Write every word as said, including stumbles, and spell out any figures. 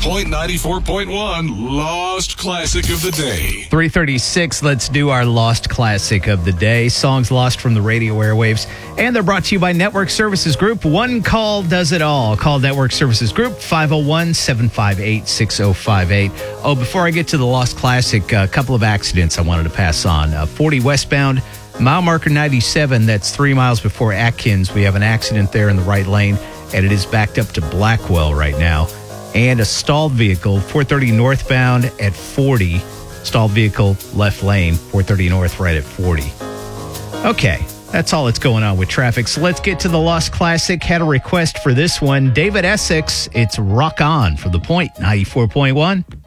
Point ninety-four point one Lost Classic of the Day. three thirty-six, let's do our Lost Classic of the Day. Songs lost from the radio airwaves. And they're brought to you by Network Services Group. One call does it all. Call Network Services Group, five oh one, seven five eight, six oh five eight. Oh, before I get to the Lost Classic, a couple of accidents I wanted to pass on. Uh, forty westbound, mile marker ninety-seven, that's three miles before Atkins. We have an accident there in the right lane, and it is backed up to Blackwell right now. And a stalled vehicle, four thirty northbound at forty. Stalled vehicle, left lane, four thirty north, right at forty. Okay, that's all that's going on with traffic. So let's get to the Lost Classic. Had a request for this one. David Essex, it's Rock On for The Point, ninety-four point one.